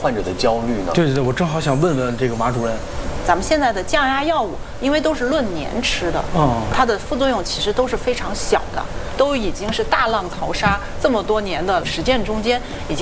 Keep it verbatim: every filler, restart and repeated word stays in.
患者的焦虑呢？ 对对对，我正好想问问这个马主任。 咱们现在的降压药物，因为都是论年吃的， 哦， 它的副作用其实都是非常小的，都已经是大浪淘沙这么多年的实践中间，已经